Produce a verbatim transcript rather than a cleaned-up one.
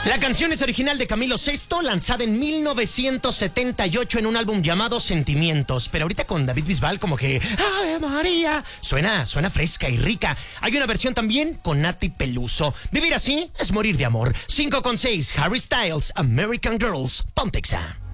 La canción es original de Camilo Sesto, lanzada en mil novecientos setenta y ocho en un álbum llamado Sentimientos. Pero ahorita con David Bisbal como que ¡Ave María! Suena, suena fresca y rica. Hay una versión también con Nati Peluso. Vivir así es morir de amor. cinco con seis, Harry Styles, American Girls, Pontexa.